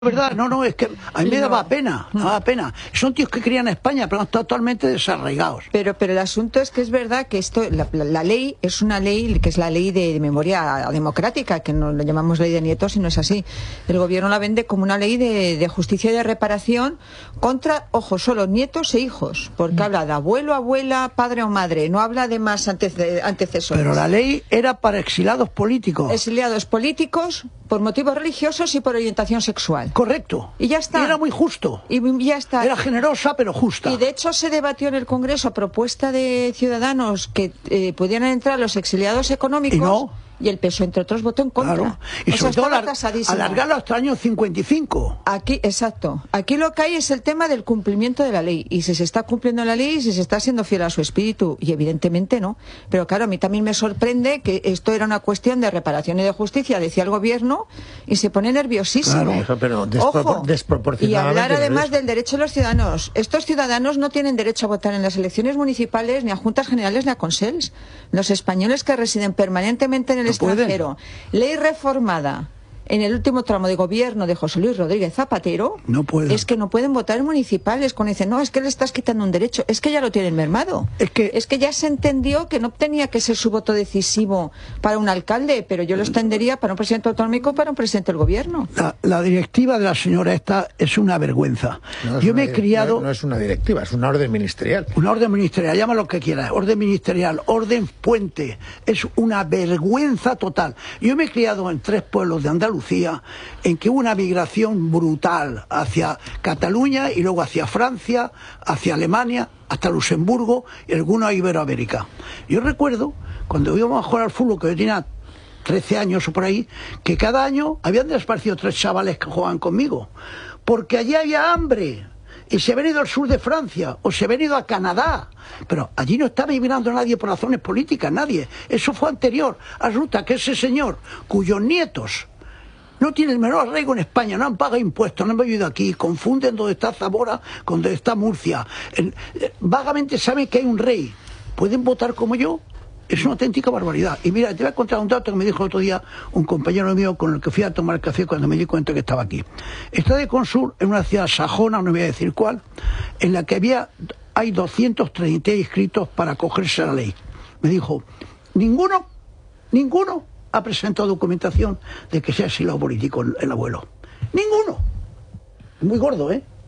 ¿Verdad? No, es que a mí me daba pena, Son tíos que querían España, pero están totalmente desarraigados. Pero el asunto es que es verdad que esto, la ley es una ley que es la ley de memoria democrática, que no le llamamos ley de nietos y no es así. El gobierno la vende como una ley de justicia y de reparación contra, ojo, solo nietos e hijos, porque habla de abuelo, abuela, padre o madre, no habla de más antecesores. Pero la ley era para exiliados políticos. Exiliados políticos por motivos religiosos y por orientación sexual. Correcto. Y ya está. Y era muy justo. Y ya está. Era generosa, pero justa. Y de hecho se debatió en el Congreso a propuesta de Ciudadanos que pudieran entrar los exiliados económicos. Y no. Y el PSOE, entre otros, votó en contra. Claro. Y sobre todo alargarlo hasta el año 55. Aquí, exacto. Aquí lo que hay es el tema del cumplimiento de la ley. Y si se está cumpliendo la ley, si se está siendo fiel a su espíritu. Y evidentemente no. Pero claro, a mí también me sorprende que esto era una cuestión de reparación y de justicia, decía el gobierno, y se pone nerviosísimo. Claro, pero Ojo, desproporcionadamente. y hablar además del derecho de los ciudadanos. Estos ciudadanos no tienen derecho a votar en las elecciones municipales, ni a juntas generales, ni a consels. Los españoles que residen permanentemente en el extranjero. Ley reformada en el último tramo de gobierno de José Luis Rodríguez Zapatero, es que no pueden votar en municipales. Cuando dicen, no, es que le estás quitando un derecho, es que ya lo tienen mermado. Es que ya se entendió que no tenía que ser su voto decisivo para un alcalde, pero yo lo extendería para un presidente autonómico, para un presidente del gobierno. La directiva de la señora esta es una vergüenza. Yo me he criado... No es una directiva, es una orden ministerial. Una orden ministerial, llama lo que quieras, orden ministerial, orden puente. Es una vergüenza total. Yo me he criado en 3 pueblos de Andalucía en que hubo una migración brutal hacia Cataluña y luego hacia Francia, hacia Alemania, hasta Luxemburgo y algunos a Iberoamérica. Yo recuerdo, cuando íbamos a jugar al fútbol, que yo tenía 13 años o por ahí, que cada año habían desaparecido 3 chavales que jugaban conmigo, porque allí había hambre. Y se habían ido al sur de Francia, o se habían ido a Canadá. Pero allí no estaba inmigrando nadie por razones políticas, nadie. Eso fue anterior. Resulta que ese señor, cuyos nietos no tienen el menor arraigo en España, no han pagado impuestos, no han vivido aquí, confunden dónde está Zamora con dónde está Murcia. Vagamente saben que hay un rey. ¿Pueden votar como yo? Es una auténtica barbaridad. Y mira, te voy a contar un dato que me dijo el otro día un compañero mío con el que fui a tomar café cuando me di cuenta que estaba aquí. Está de cónsul en una ciudad sajona, no voy a decir cuál, en la que hay 230 inscritos para acogerse a la ley. Me dijo, ninguno ha presentado documentación de que sea exilado político el abuelo. Ninguno. Es muy gordo,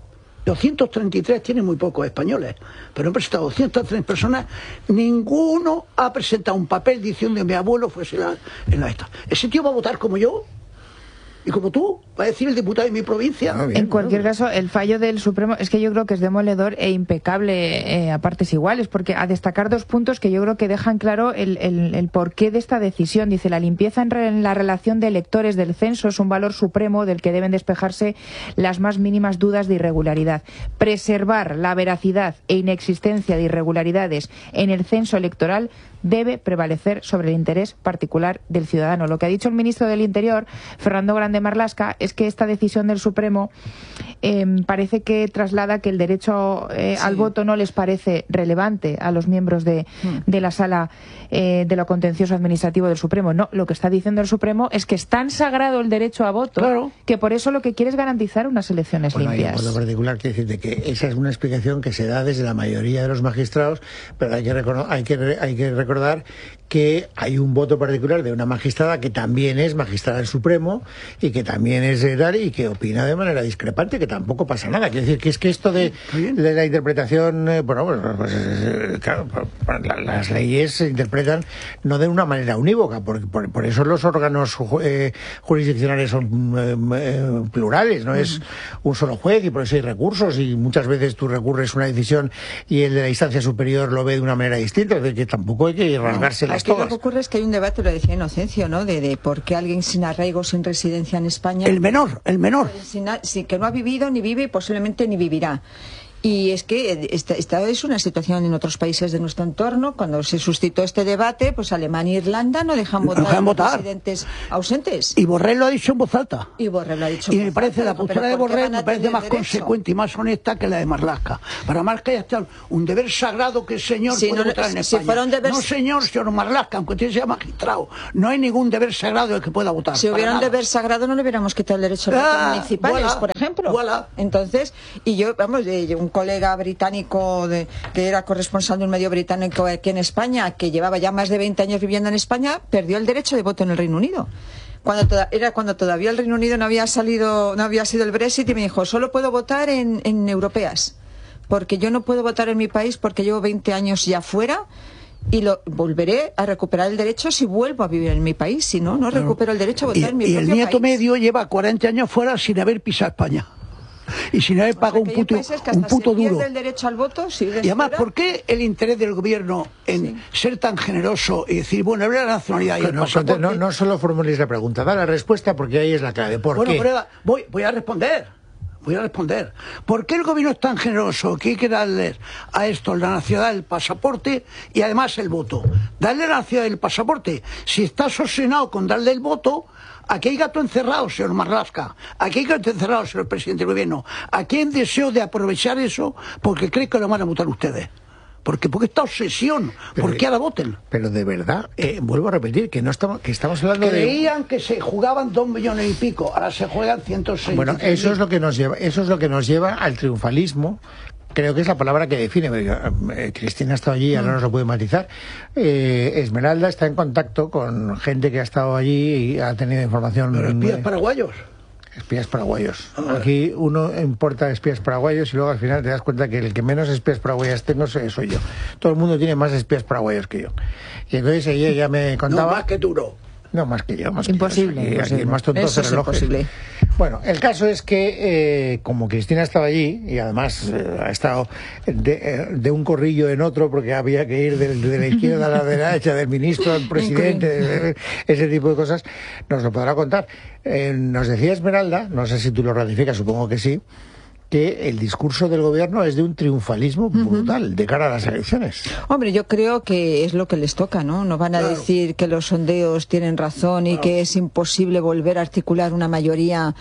233 tienen muy pocos españoles, pero han presentado 203 personas. Ninguno ha presentado un papel diciendo que mi abuelo fuese en la esta. ¿Ese tío va a votar como yo? ¿Y como tú? ¿Va a decir el diputado de mi provincia? En cualquier caso, el fallo del Supremo es que yo creo que es demoledor e impecable a partes iguales, porque a destacar 2 puntos que yo creo que dejan claro el porqué de esta decisión. Dice, la limpieza en la relación de electores del censo es un valor supremo del que deben despejarse las más mínimas dudas de irregularidad. Preservar la veracidad e inexistencia de irregularidades en el censo electoral debe prevalecer sobre el interés particular del ciudadano. Lo que ha dicho el ministro del Interior, Fernando Grande Marlaska, es que esta decisión del Supremo parece que traslada que el derecho al voto no les parece relevante a los miembros de la Sala de lo Contencioso Administrativo del Supremo. No, lo que está diciendo el Supremo es que es tan sagrado el derecho a voto, que por eso lo que quiere es garantizar unas elecciones limpias. Hay un modo particular que decirte que esa es una explicación que se da desde la mayoría de los magistrados, pero hay que recordar que hay un voto particular de una magistrada que también es magistrada del Supremo y que también es tal y que opina de manera discrepante, que tampoco pasa nada. Quiero decir que es que esto de la interpretación, claro, las leyes se interpretan no de una manera unívoca, por eso los órganos jurisdiccionales son plurales, no es un solo juez, y por eso hay recursos, y muchas veces tú recurres una decisión y el de la instancia superior lo ve de una manera distinta. Es decir, que tampoco hay que rasgárselas todas. Lo que ocurre es que hay un debate, lo decía Inocencio, ¿no? De por qué alguien sin arraigo, sin residencia en España... El menor. Que no ha vivido, ni vive y posiblemente ni vivirá. Y es que esta es una situación en otros países de nuestro entorno. Cuando se suscitó este debate, pues Alemania e Irlanda no dejan votar a los presidentes ausentes. Y Borrell lo ha dicho en voz alta. Y me parece la postura de Borrell me parece más consecuente y más honesta que la de Marlaska. Para Marlaska ya está un deber sagrado que el señor puede votar en España. No, señor Marlaska, aunque usted sea magistrado. No hay ningún deber sagrado el que pueda votar. Si hubiera un deber sagrado, no le hubiéramos quitado el derecho a votar municipales, por ejemplo. Entonces, y yo, vamos, un colega británico que era corresponsal de un medio británico aquí en España, que llevaba ya más de 20 años viviendo en España, perdió el derecho de voto en el Reino Unido. Cuando todavía el Reino Unido no había sido el Brexit, y me dijo, solo puedo votar en europeas, porque yo no puedo votar en mi país porque llevo 20 años ya fuera. Y volveré a recuperar el derecho si vuelvo a vivir en mi país. Si no, no recupero el derecho a votar en mi propio país. Y el nieto medio lleva 40 años fuera sin haber pisado España. Y sin haber pagado un puto duro. El derecho al voto, y además, ¿por qué el interés del gobierno en ser tan generoso y decir, bueno, habrá la nacionalidad y el pasaporte? No solo formules la pregunta, da la respuesta, porque ahí es la clave. ¿Por qué? Pero voy a responder. ¿Por qué el gobierno es tan generoso que hay que darle a esto la nacionalidad, el pasaporte y además el voto? Darle la nacionalidad y el pasaporte. Si estás obsesionado con darle el voto, aquí hay gato encerrado, señor Marlaska. Aquí hay gato encerrado, señor presidente del gobierno. Aquí hay deseo de aprovechar eso porque cree que lo van a votar ustedes. Porque esta obsesión, ¿por qué ahora voten? Pero de verdad, vuelvo a repetir, que estamos hablando Creían que se jugaban 2 millones y pico, ahora se juegan 106. Bueno, eso es lo que nos lleva al triunfalismo. Creo que es la palabra que define. Cristina ha estado allí, ahora nos lo puede matizar. Esmeralda está en contacto con gente que ha estado allí y ha tenido información. ¿Pero espías paraguayos? Espías paraguayos. Aquí uno importa espías paraguayos y luego al final te das cuenta que el que menos espías paraguayas tengo soy yo. Todo el mundo tiene más espías paraguayos que yo. Y entonces ella me contaba... No, más que tú. No, más que yo. Imposible. Aquí el más tonto es el reloj. Bueno, el caso es que como Cristina estaba allí y además ha estado de un corrillo en otro porque había que ir de la izquierda a la derecha, del ministro al presidente, ese tipo de cosas, nos lo podrá contar. Nos decía Esmeralda, no sé si tú lo ratificas, supongo que sí, que el discurso del gobierno es de un triunfalismo brutal de cara a las elecciones. Hombre, yo creo que es lo que les toca, ¿no? No van a decir que los sondeos tienen razón y que es imposible volver a articular una mayoría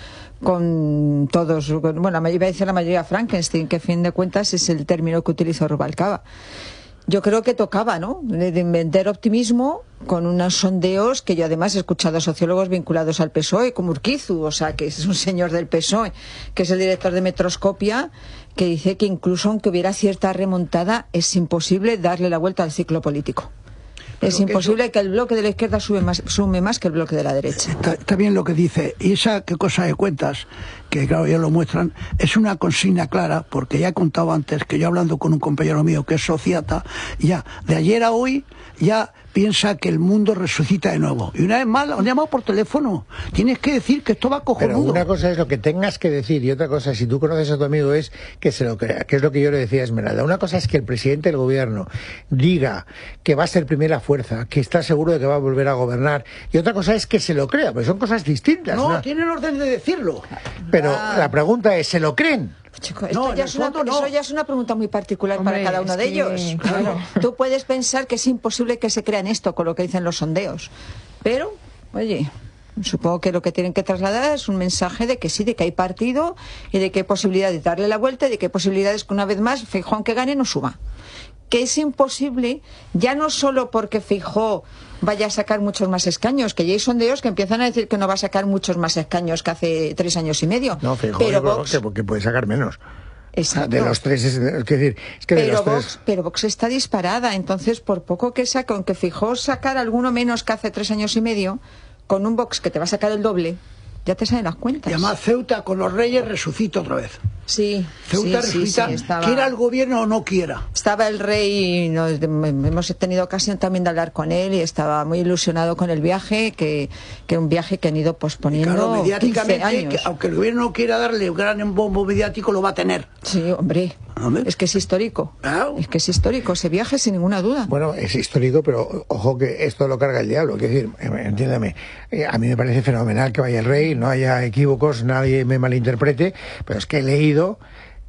con todos, bueno, iba a decir la mayoría Frankenstein, que a fin de cuentas es el término que utilizó Rubalcaba. Yo creo que tocaba, ¿no?, de vender optimismo con unos sondeos que yo además he escuchado a sociólogos vinculados al PSOE, como Urquizu, o sea, que es un señor del PSOE, que es el director de Metroscopia, que dice que incluso aunque hubiera cierta remontada, es imposible darle la vuelta al ciclo político. Es imposible que el bloque de la izquierda sume más que el bloque de la derecha. Está bien lo que dice. Y esa qué cosa de cuentas, que claro, ya lo muestran, es una consigna clara, porque ya he contado antes que yo hablando con un compañero mío que es sociata, ya de ayer a hoy ya piensa que el mundo resucita de nuevo. Y una vez más, lo han llamado por teléfono. Tienes que decir que esto va cojonudo. Pero una cosa es lo que tengas que decir y otra cosa, si tú conoces a tu amigo, es que se lo crea, que es lo que yo le decía a Esmeralda. Una cosa es que el presidente del gobierno diga que va a ser primera fuerza, que está seguro de que va a volver a gobernar, y otra cosa es que se lo crea, pero son cosas distintas. No, tienen orden de decirlo. Pero la pregunta es, ¿se lo creen? Chico, eso ya es una pregunta muy particular, hombre, para cada uno de ellos. Claro. Tú puedes pensar que es imposible que se crean esto con lo que dicen los sondeos, pero, oye, supongo que lo que tienen que trasladar es un mensaje de que sí, de que hay partido y de que hay posibilidades de darle la vuelta y de que hay posibilidades que una vez más Feijóo, aunque gane, no suba. Que es imposible, ya no solo porque Feijóo vaya a sacar muchos más escaños, que ya hay sondeos que empiezan a decir que no va a sacar muchos más escaños que hace 3 años y medio. No, Feijóo que puede sacar menos. Exacto. De los 3, es decir, es que pero Vox está disparada, entonces por poco que saque, aunque Feijóo sacar alguno menos que hace 3 años y medio, con un Vox que te va a sacar el doble, ya te salen las cuentas. Y además Ceuta con los Reyes resucita otra vez. Sí, Ceuta resucita, quiera el gobierno o no quiera. Estaba el rey, hemos tenido ocasión también de hablar con él y estaba muy ilusionado con el viaje, que un viaje que han ido posponiendo. Claro, mediáticamente, 15 años. Aunque el gobierno no quiera darle un gran bombo mediático, lo va a tener. Sí, hombre. Es que es histórico. Claro. Es que es histórico ese viaje, sin ninguna duda. Bueno, es histórico, pero ojo que esto lo carga el diablo. Es decir, entiéndame, a mí me parece fenomenal que vaya el rey, no haya equívocos, nadie me malinterprete, pero es que he leído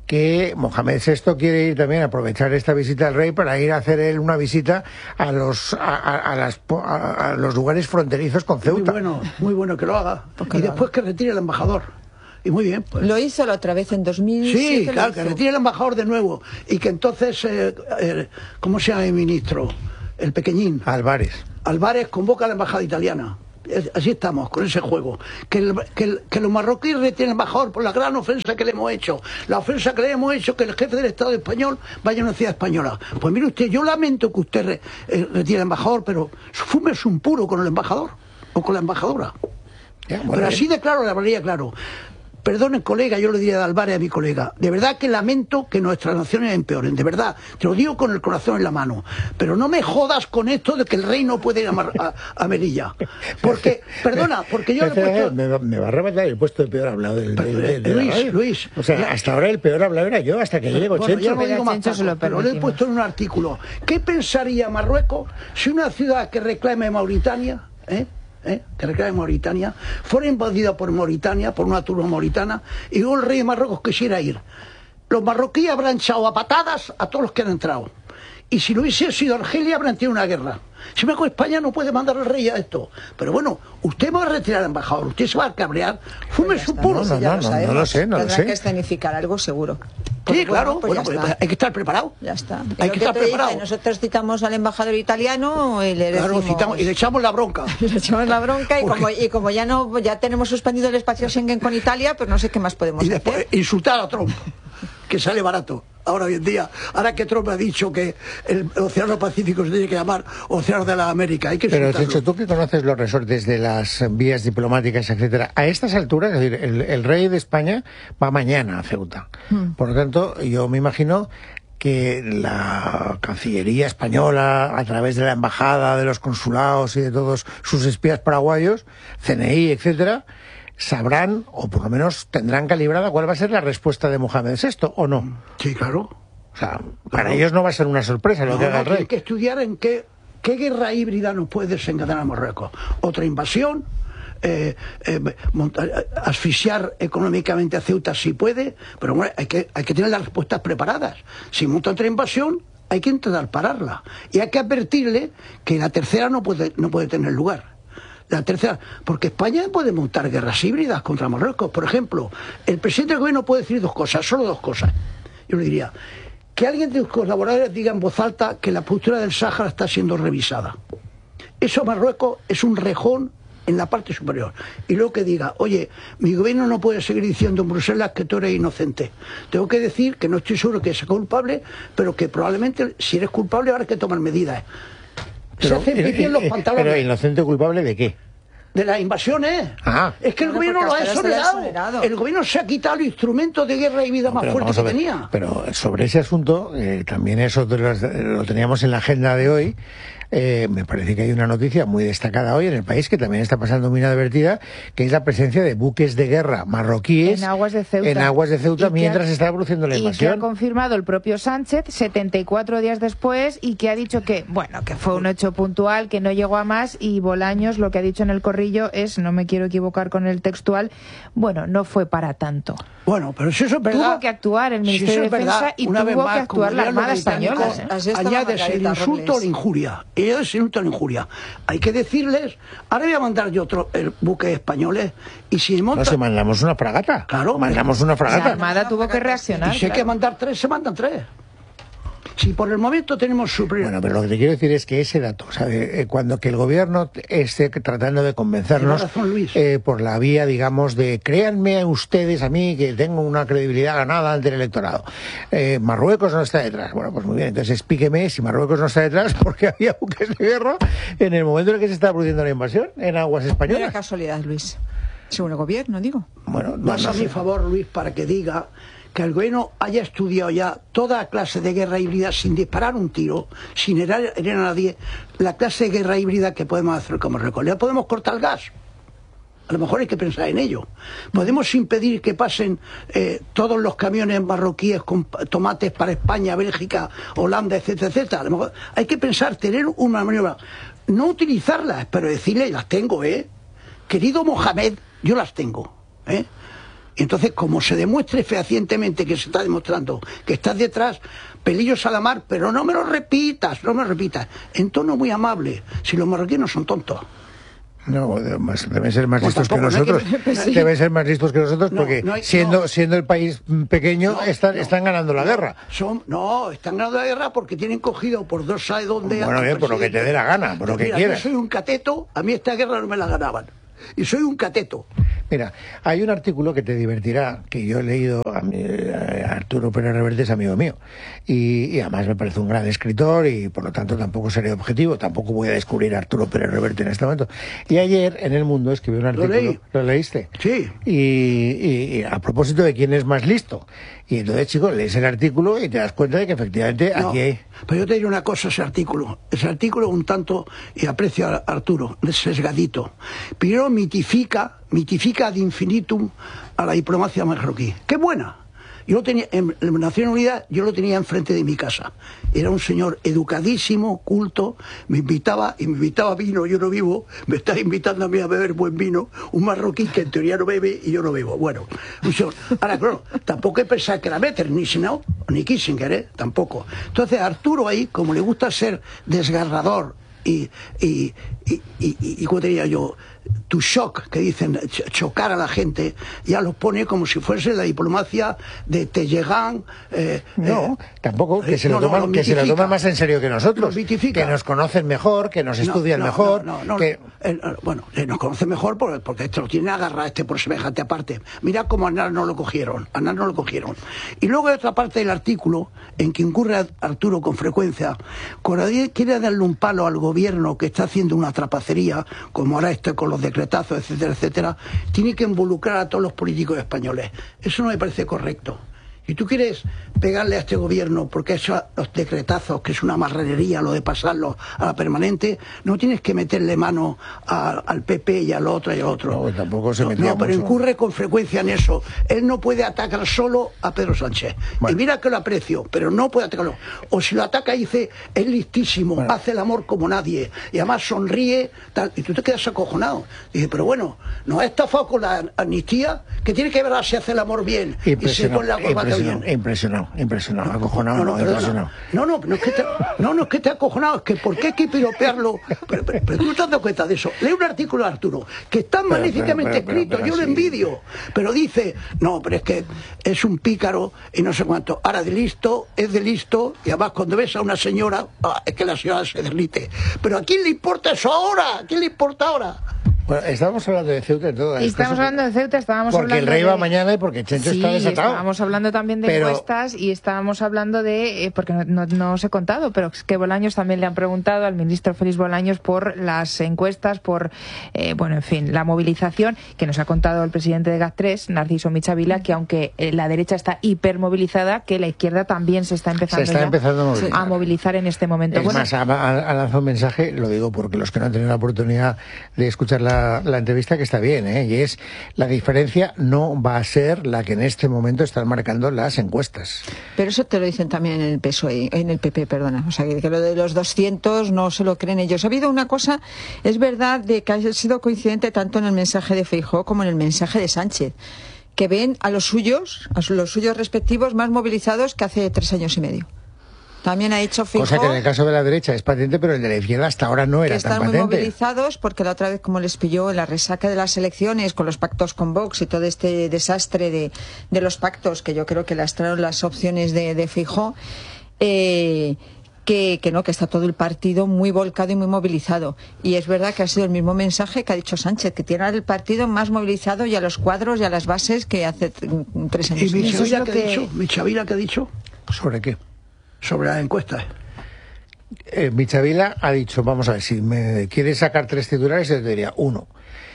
que Mohamed VI quiere ir también a aprovechar esta visita al rey para ir a hacer él una visita a los lugares fronterizos con Ceuta. Muy bueno que lo haga. Y después que retire el embajador. Y muy bien. Pues. Lo hizo la otra vez en 2007. Sí, claro, que retire el embajador de nuevo. Y que entonces, ¿cómo se llama el ministro? El pequeñín. Álvarez convoca a la embajada italiana. Así estamos, con ese juego. Que los marroquíes retienen el embajador por la gran ofensa que le hemos hecho. La ofensa que le hemos hecho, que el jefe del Estado español vaya a una ciudad española. Pues mire usted, yo lamento que usted retire el embajador, pero fúmese un puro con el embajador o con la embajadora. Pero así de claro le hablaría claro. Perdone, colega, yo le diría de Álvarez a mi colega, de verdad que lamento que nuestras naciones empeoren, de verdad, te lo digo con el corazón en la mano, pero no me jodas con esto de que el rey no puede ir a Melilla, porque, perdona, porque yo le he puesto... Me va a arrebatar el puesto de peor hablado Luis, o sea, hasta ahora el peor hablado era yo, hasta que llego Chencho. Yo no digo más, pero le he puesto en un artículo, ¿qué pensaría Marruecos si una ciudad que reclame Mauritania, que reclame Mauritania, fuera invadida por Mauritania, por una turba mauritana, y luego el rey de Marruecos quisiera ir? Los marroquíes habrán echado a patadas a todos los que han entrado. Y si lo hubiese sido Argelia, habrán tenido una guerra. Sin embargo, España no puede mandar al rey a esto. Pero bueno, usted va a retirar al embajador, usted se va a cabrear, fume su puro. No lo sé. Tendrá que escenificar algo seguro. Sí, claro, pues hay que estar preparado. Ya está. Hay que estar preparado. Nosotros citamos al embajador italiano y le decimos... Claro, y le echamos la bronca. Le echamos la bronca y como ya tenemos suspendido el espacio Schengen con Italia, pues no sé qué más podemos hacer. Y después insultar a Trump, que sale barato. Ahora hoy en día, ahora que Trump ha dicho que el Océano Pacífico se tiene que llamar Océano de la América, hay que Pero Chencho, tú que conoces los resortes de las vías diplomáticas, etcétera, a estas alturas, es decir, el rey de España va mañana a Ceuta. Por lo tanto, yo me imagino que la Cancillería española, a través de la embajada, de los consulados y de todos sus espías paraguayos, CNI, etcétera, sabrán, o por lo menos tendrán calibrada cuál va a ser la respuesta de Mohamed VI, ¿o no? Sí, claro. O sea, para ellos no va a ser una sorpresa lo que haga el rey. Hay que estudiar en qué guerra híbrida nos puede desencadenar a Marruecos. Otra invasión, asfixiar económicamente a Ceuta si puede, pero bueno, hay que tener las respuestas preparadas. Si monta otra invasión, hay que intentar pararla. Y hay que advertirle que la tercera no puede tener lugar. La tercera, porque España puede montar guerras híbridas contra Marruecos. Por ejemplo, el presidente del gobierno puede decir solo dos cosas. Yo le diría, que alguien de los colaboradores diga en voz alta que la postura del Sáhara está siendo revisada. Eso Marruecos es un rejón en la parte superior. Y luego que diga, oye, mi gobierno no puede seguir diciendo en Bruselas que tú eres inocente. Tengo que decir que no estoy seguro que sea culpable, pero que probablemente si eres culpable habrá que tomar medidas. Pero, se hacen pipí en los pantalones. ¿Pero inocente o culpable de qué? De las invasiones. Es que el gobierno lo ha exonerado. El gobierno se ha quitado el instrumento de guerra y vida más fuerte que tenía. Pero sobre ese asunto, también eso lo teníamos en la agenda de hoy. Me parece que hay una noticia muy destacada hoy en el país que también está pasando muy inadvertida, que es la presencia de buques de guerra marroquíes en aguas de Ceuta, mientras está produciendo la invasión. Y que ha confirmado el propio Sánchez 74 días después y que ha dicho que, bueno, que fue un hecho puntual, que no llegó a más, y Bolaños lo que ha dicho en el corrillo es, no me quiero equivocar con el textual, bueno, no fue para tanto. Bueno, pero si eso es verdad... Tuvo que actuar el Ministerio de Defensa y tuvo que actuar la Armada Española. Añades el insulto o la injuria. Hay que decirles, ahora voy a mandar yo otro buques españoles y si montan... No, si mandamos una fragata. Claro. Mandamos una fragata. La Armada tuvo que reaccionar. Y si hay que mandar 3, se mandan 3. Si por el momento tenemos superior. Bueno, pero lo que te quiero decir es que ese dato, ¿sabe? Cuando que el gobierno esté tratando de convencernos razón, por la vía, digamos, de créanme ustedes a mí que tengo una credibilidad ganada ante el electorado. Marruecos no está detrás. Bueno, pues muy bien, entonces explíqueme si Marruecos no está detrás porque había buques de guerra en el momento en el que se estaba produciendo la invasión en aguas españolas. No era casualidad, Luis. Según el gobierno, digo. Bueno, más a mi favor, Luis, para que diga que el gobierno haya estudiado ya toda clase de guerra híbrida sin disparar un tiro, sin herir a nadie, la clase de guerra híbrida que podemos hacer como Marruecos. ¿Le podemos cortar el gas? A lo mejor hay que pensar en ello. ¿Podemos impedir que pasen todos los camiones marroquíes con tomates para España, Bélgica, Holanda, etcétera, etcétera? A lo mejor hay que pensar, tener una maniobra, no utilizarlas, pero decirle, las tengo, querido Mohamed, yo las tengo, Y entonces, como se demuestre fehacientemente que se está demostrando que estás detrás, pelillos a la mar, pero no me lo repitas, en tono muy amable, si los marroquíes son tontos. No, deben ser más listos que nosotros. Deben ser más listos que nosotros porque siendo el país pequeño están ganando la guerra. Están ganando la guerra porque tienen cogido por dos sabe dónde. Bueno, bien, por lo que te dé la gana, por lo que quieras. Yo soy un cateto, a mí esta guerra no me la ganaban. Y soy un cateto. Mira, hay un artículo que te divertirá, que yo he leído, a Arturo Pérez Reverte es amigo mío, y además me parece un gran escritor y por lo tanto tampoco seré objetivo, tampoco voy a descubrir a Arturo Pérez Reverte en este momento. Y ayer en El Mundo escribió un artículo. ¿Lo leíste? Sí. Y a propósito de quién es más listo. Y entonces, chicos, lees el artículo y te das cuenta de que efectivamente aquí hay... Pero yo te diré una cosa, ese artículo un tanto, y aprecio a Arturo, sesgadito. Primero mitifica ad infinitum a la diplomacia marroquí. ¡Qué buena! Yo lo tenía en Naciones Unidas, yo lo tenía enfrente de mi casa. Era un señor educadísimo, culto, me invitaba vino, yo no vivo, me está invitando a mí a beber buen vino, un marroquí que en teoría no bebe y yo no bebo. Bueno, ahora claro, tampoco he pensado que era Metternich, ¿no? Ni Kissinger, tampoco. Entonces Arturo ahí, como le gusta ser desgarrador y ¿cómo te diría yo? To shock, que dicen, chocar a la gente, ya los pone como si fuese la diplomacia de Talleyrand. Tampoco, que se lo toman más en serio que nosotros, que nos conocen mejor, que nos estudian mejor. Nos conocen mejor porque esto lo tiene agarrado por semejante aparte. Mira cómo a Aznar no lo cogieron. Y luego hay otra parte del artículo en que incurre Arturo con frecuencia, cuando quiere darle un palo al gobierno que está haciendo una trapacería, como ahora con los decretazos, etcétera, etcétera, tiene que involucrar a todos los políticos españoles. Eso no me parece correcto. Si tú quieres pegarle a este gobierno porque eso, los decretazos, que es una marranería lo de pasarlos a la permanente, no tienes que meterle mano al PP y al otro y al otro. No, tampoco se metía pero incurre con frecuencia en eso. Él no puede atacar solo a Pedro Sánchez. Bueno. Y mira que lo aprecio, pero no puede atacarlo. O si lo ataca, dice, es listísimo, hace el amor como nadie, y además sonríe, y tú te quedas acojonado. Dice, pero bueno, nos ha estafado con la amnistía, que tiene que ver si hace el amor bien y se pone la corbata. Impresionado, acojonado, impresionado. No es que esté acojonado, es que ¿por qué hay que piropearlo? Pero tú no te has dado cuenta de eso. Lee un artículo de Arturo, que está magníficamente escrito, yo lo envidio, pero dice, no, pero es que es un pícaro y no sé cuánto. Ahora es de listo, y además cuando ves a una señora, es que la señora se derrite. Pero ¿a quién le importa eso ahora? ¿A quién le importa ahora? Bueno, estábamos hablando de Ceuta y todo. Estábamos hablando de Ceuta, porque el rey va mañana y porque Chencho está desatado. Estábamos hablando también de encuestas y estábamos hablando de, porque no os he contado, pero es que Bolaños también le han preguntado al ministro Félix Bolaños por las encuestas, por, en fin, la movilización, que nos ha contado el presidente de GAT3, Narciso Michavila, que aunque la derecha está hipermovilizada, que la izquierda también se está empezando a movilizar en este momento. Es más, ha lanzado un mensaje, lo digo porque los que no han tenido la oportunidad de escuchar la entrevista, que está bien, y es, la diferencia no va a ser la que en este momento están marcando las encuestas. Pero eso te lo dicen también en el PSOE, en el PP, perdona. O sea, que lo de los 200 no se lo creen ellos. Ha habido una cosa, es verdad, de que ha sido coincidente tanto en el mensaje de Feijóo como en el mensaje de Sánchez, que ven a los suyos respectivos más movilizados que hace 3 años y medio. También ha hecho Feijóo, cosa que en el caso de la derecha es patente, pero el de la izquierda hasta ahora no era tan patente. Están muy movilizados porque la otra vez, como les pilló en la resaca de las elecciones con los pactos con Vox y todo este desastre de los pactos, que yo creo que lastraron las opciones de Feijóo, que está todo el partido muy volcado y muy movilizado. Y es verdad que ha sido el mismo mensaje que ha dicho Sánchez, que tiene el partido más movilizado y a los cuadros y a las bases que hace 3 años. ¿Y Michavila qué ha dicho? ¿Sobre qué? Sobre las encuestas. Michavila ha dicho, vamos a ver, si me quieres sacar 3 titulares, yo te diría 1.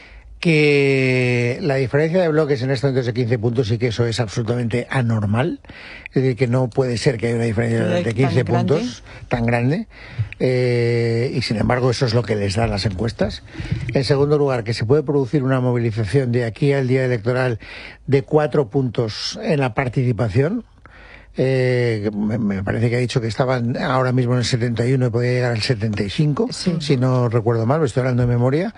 Que la diferencia de bloques en este momento es de 15 puntos y que eso es absolutamente anormal. Es decir, que no puede ser que haya una diferencia de 15 puntos tan grande. Y sin embargo, eso es lo que les dan las encuestas. En segundo lugar, que se puede producir una movilización de aquí al día electoral de 4 puntos en la participación. me parece que ha dicho que estaban ahora mismo en el 71 y podía llegar al 75, si no recuerdo mal, estoy hablando de memoria,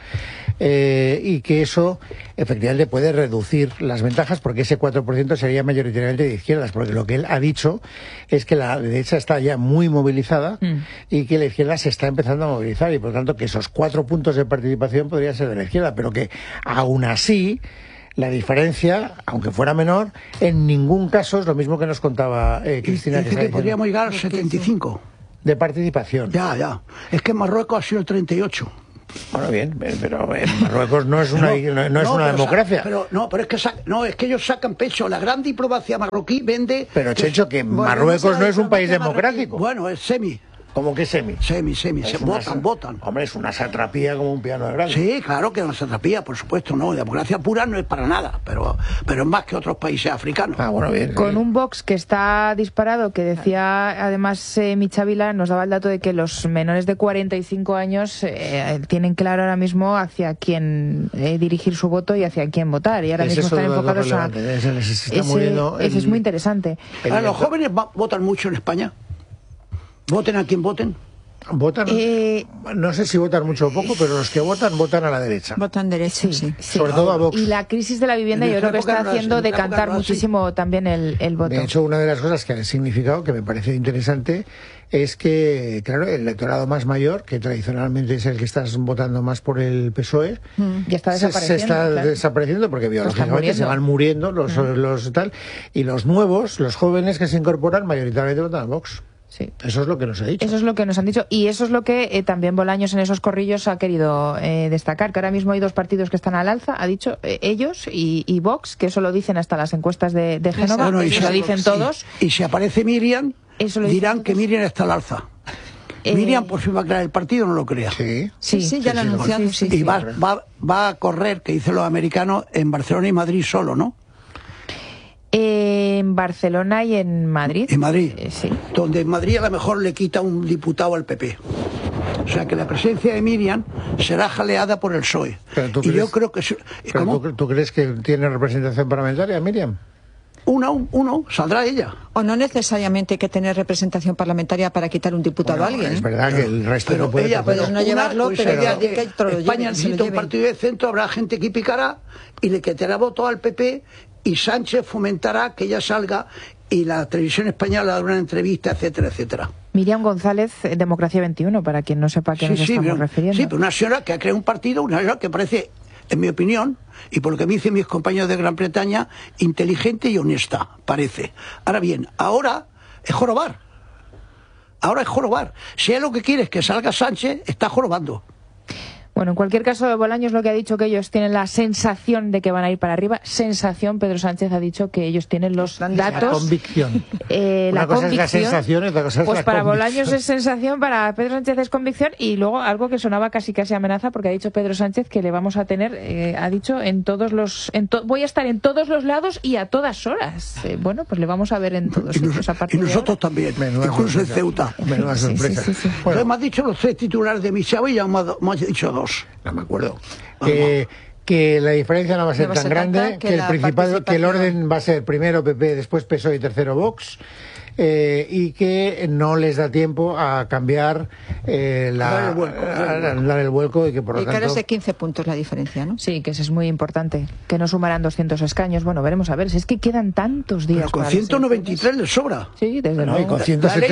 y que eso efectivamente puede reducir las ventajas porque ese 4% sería mayoritariamente de izquierdas, porque lo que él ha dicho es que la derecha está ya muy movilizada y que la izquierda se está empezando a movilizar y por lo tanto que esos 4 puntos de participación podrían ser de la izquierda, pero que aún así la diferencia, aunque fuera menor, en ningún caso es lo mismo que nos contaba Cristina. Dice que podríamos llegar al 75. De participación. Ya. Es que Marruecos ha sido el 38. Bueno, bien, pero en Marruecos no es una, no es una democracia. Pero es que ellos sacan pecho. La gran diplomacia marroquí vende... Pero, Checho, que Marruecos no es un país democrático. Bueno, es semi. ¿Cómo que semi? Semi, votan. Hombre, es una satrapía como un piano de grande. Sí, claro que es una satrapía, por supuesto, no. Democracia pura no es para nada, pero es más que otros países africanos. Bueno, bien. Con un Vox que está disparado, que decía además Michavila, nos daba el dato de que los menores de 45 años tienen claro ahora mismo hacia quién dirigir su voto y hacia quién votar. Y ahora mismo están enfocados a... Eso es muy interesante. Los jóvenes votan mucho en España. ¿Voten a quien voten? Votan, no sé si votan mucho o poco, pero los que votan a la derecha. Votan derecha, sí. Sobre todo a Vox. Y la crisis de la vivienda yo creo que está haciendo decantar muchísimo también el voto. De hecho, una de las cosas que ha significado, que me parece interesante, es que, claro, el electorado más mayor, que tradicionalmente es el que está votando más por el PSOE, ya está desapareciendo. Se está desapareciendo porque biológicamente se van muriendo los tal, y los nuevos, los jóvenes que se incorporan, mayoritariamente votan a Vox. Sí. Eso es lo que nos ha dicho. Eso es lo que nos han dicho y eso es lo que también Bolaños en esos corrillos ha querido destacar, que ahora mismo hay 2 partidos que están al alza, ha dicho ellos y Vox, que eso lo dicen hasta las encuestas de Génova, eso lo dicen todos. Y si aparece Miriam, dirán que Miriam está al alza. Miriam por fin va a crear el partido, no lo crea. Sí, ya lo ha anunciado. Y va a correr, que dicen los americanos, en Barcelona y Madrid solo, ¿no? En Barcelona y en Madrid. En Madrid, sí. Donde en Madrid a lo mejor le quita un diputado al PP. O sea que la presencia de Miriam será jaleada por el PSOE. Yo creo que... ¿Tú crees que tiene representación parlamentaria, Miriam? Uno, saldrá ella. O no necesariamente hay que tener representación parlamentaria para quitar un diputado a alguien. Es verdad que el resto no puede... Ella puede no llevarlo, pero España necesita un partido de centro, habrá gente que picará y le quitará voto al PP y Sánchez fomentará que ella salga y la televisión española dará una entrevista, etcétera, etcétera. Miriam González, Democracia 21, para quien no sepa a qué nos estamos refiriendo. Sí, pero una señora que ha creado un partido, una señora que parece, en mi opinión, y por lo que me dicen mis compañeros de Gran Bretaña, inteligente y honesta, parece. Ahora bien, ahora es jorobar. Si él lo que quiere es que salga Sánchez, está jorobando. Bueno, en cualquier caso, Bolaños lo que ha dicho que ellos tienen la sensación de que van a ir para arriba. Sensación, Pedro Sánchez ha dicho que ellos tienen los datos. La convicción. Una cosa es la sensación y otra cosa es pues la para convicción. Bolaños es sensación, para Pedro Sánchez es convicción y luego algo que sonaba casi amenaza porque ha dicho Pedro Sánchez que le vamos a tener, ha dicho, en todos los... voy a estar en todos los lados y a todas horas. Bueno, pues le vamos a ver en todos sitios a partir y nosotros también, incluso en Ceuta. Menuda sorpresa. Sí. Bueno, me has dicho los 3 titulares de Michel y ya me has dicho 2. No me acuerdo. Que la diferencia no va a ser tan grande, que el orden va a ser primero PP, después PSOE y tercero Vox, y que no les da tiempo a cambiar dar el vuelco y que por lo tanto... Y que ahora es de 15 puntos la diferencia, ¿no? Sí, que eso es muy importante, que no sumarán 200 escaños. Bueno, veremos a ver, si es que quedan tantos días. Pero con 193 les sobra. Sí, desde luego. Y con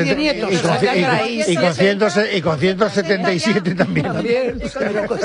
177 también. Pero con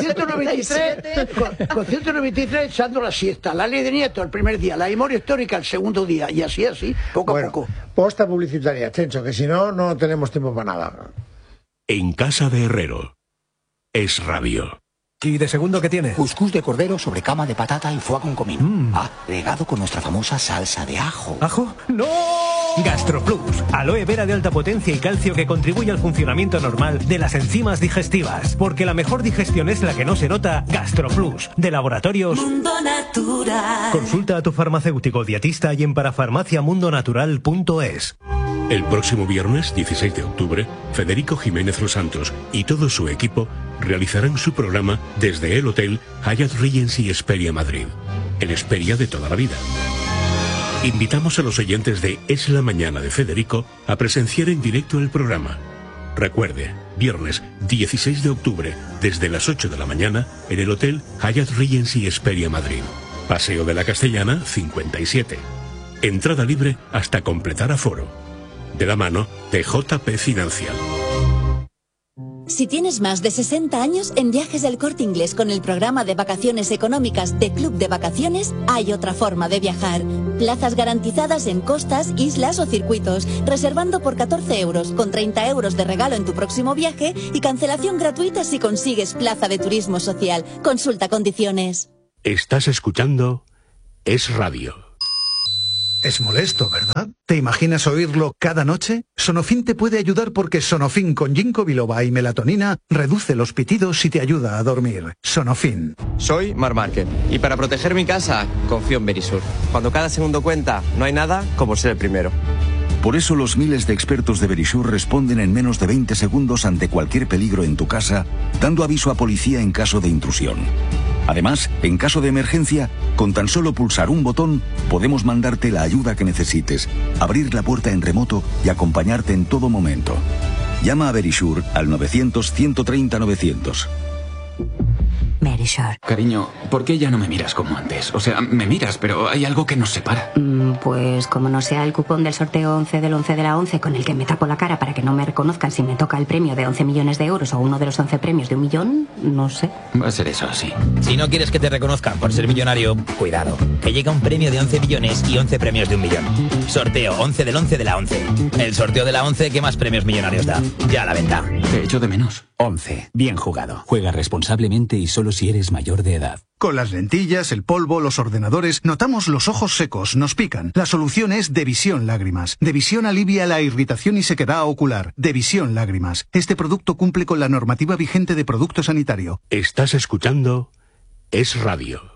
193 echando la siesta. La ley de Nieto el primer día, la memoria histórica el segundo día, y así, poco a poco. Posta publicitaria, Chencho, que si no, no tenemos tiempo para nada. En casa de Herrero. Es radio. ¿Y de segundo qué tiene? Cuscús de cordero sobre cama de patata y foie con comino. Regado con nuestra famosa salsa de ajo. ¿Ajo? ¡No! GastroPlus, aloe vera de alta potencia y calcio que contribuye al funcionamiento normal de las enzimas digestivas. Porque la mejor digestión es la que no se nota. GastroPlus, de Laboratorios Mundo Natural. Consulta a tu farmacéutico dietista y en parafarmaciamundonatural.es. El próximo viernes, 16 de octubre, Federico Jiménez Los Santos y todo su equipo realizarán su programa desde el Hotel Hyatt Regency Esperia Madrid. El Esperia de toda la vida. Invitamos a los oyentes de Es la Mañana de Federico a presenciar en directo el programa. Recuerde, viernes 16 de octubre, desde las 8 de la mañana, en el Hotel Hyatt Regency Hesperia Madrid. Paseo de la Castellana, 57. Entrada libre hasta completar aforo. De la mano de JP Financial. Si tienes más de 60 años, en Viajes del Corte Inglés con el programa de vacaciones económicas de Club de Vacaciones, hay otra forma de viajar. Plazas garantizadas en costas, islas o circuitos, reservando por 14 euros, con 30 euros de regalo en tu próximo viaje y cancelación gratuita si consigues plaza de turismo social. Consulta condiciones. Estás escuchando Es Radio. Es molesto, ¿verdad? ¿Te imaginas oírlo cada noche? Sonofin te puede ayudar porque Sonofin con ginkgo biloba y melatonina reduce los pitidos y te ayuda a dormir. Sonofin. Soy Mar Márquez y para proteger mi casa confío en Verisur. Cuando cada segundo cuenta, no hay nada como ser el primero. Por eso los miles de expertos de Verisur responden en menos de 20 segundos ante cualquier peligro en tu casa, dando aviso a policía en caso de intrusión. Además, en caso de emergencia, con tan solo pulsar un botón, podemos mandarte la ayuda que necesites, abrir la puerta en remoto y acompañarte en todo momento. Llama a Verisur al 900-130-900. Verisur. Cariño, ¿por qué ya no me miras como antes? O sea, me miras, pero hay algo que nos separa. Pues como no sea el cupón del sorteo 11 del 11 de la 11 con el que me tapo la cara para que no me reconozcan si me toca el premio de 11 millones de euros o uno de los 11 premios de 1 millón, no sé. Va a ser eso, sí. Si no quieres que te reconozcan por ser millonario, cuidado, que llega un premio de 11 millones y 11 premios de 1 millón. Sorteo 11 del 11 de la 11. El sorteo de la 11 que más premios millonarios da. Ya a la venta. Te echo de menos. 11. Bien jugado. Juega responsablemente y solo si eres mayor de edad. Con las lentillas, el polvo, los ordenadores, notamos los ojos secos, nos pican. La solución es Devisión Lágrimas. Devisión alivia la irritación y sequedad ocular. Devisión Lágrimas. Este producto cumple con la normativa vigente de producto sanitario. Estás escuchando Es Radio.